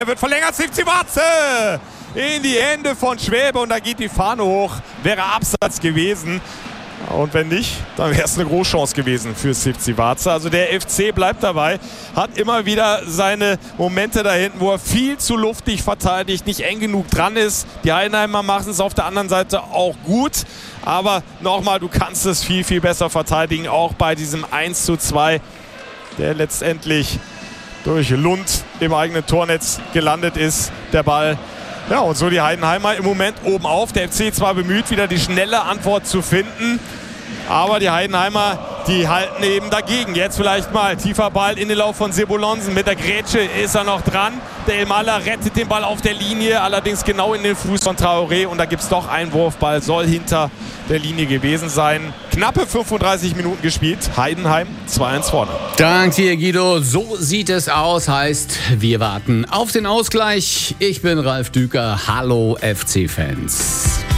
Er wird verlängert, 50 Warze in die Hände von Schwäbe und da geht die Fahne hoch. Wäre Abseits gewesen. Und wenn nicht, dann wäre es eine Großchance gewesen für Sivci Varze. Also der FC bleibt dabei, hat immer wieder seine Momente da hinten, wo er viel zu luftig verteidigt, nicht eng genug dran ist. Die Heidenheimer machen es auf der anderen Seite auch gut. Aber nochmal, du kannst es viel, viel besser verteidigen, auch bei diesem 1:2, der letztendlich durch Lund im eigenen Tornetz gelandet ist, der Ball. Ja, und so die Heidenheimer im Moment oben auf. Der FC zwar bemüht, wieder die schnelle Antwort zu finden, aber die Heidenheimer, die halten eben dagegen. Jetzt vielleicht mal tiefer Ball in den Lauf von Sebolonsen. Mit der Grätsche ist er noch dran. Der Elmaler rettet den Ball auf der Linie, allerdings genau in den Fuß von Traoré. Und da gibt es doch einen Wurfball, soll hinter der Linie gewesen sein. Knappe 35 Minuten gespielt. Heidenheim 2-1 vorne. Dank dir, Guido. So sieht es aus. Heißt, wir warten auf den Ausgleich. Ich bin Ralf Düker. Hallo FC-Fans.